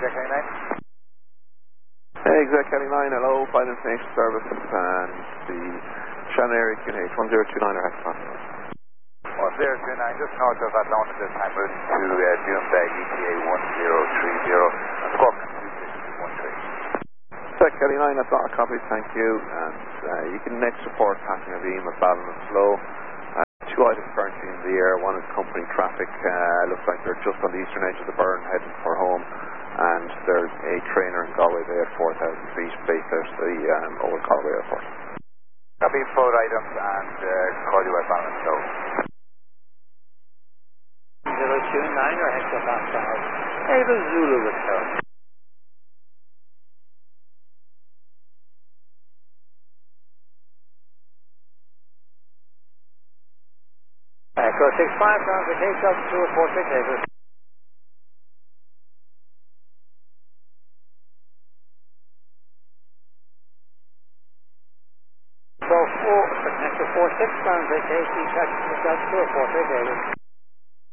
Exec 89. Hey, Exec 89, hello, Flight Information Service, and the Shannon area QNH 1029 or Hexagon. 1029, just north of Atlanta this time, moving to Doonbeg, ETA 1030, and squawk 2613. Exec 89, that's all a copy, thank you, and you can next report passing a beam of Ballon and Slow. Two items currently in the air, one is company traffic, looks like they're just on the eastern edge of the burn heading for home, and there's a trainer in Galway Bay at 4,000 feet based out of the old Galway Airport. Copy, 4 items, and call you at Ballon and Slow. 029 or Hectopascal. Able Zulu return. Echo 65, down to K-Sub 246 Acres. Echo 46, down to KC Sub 246 Acres.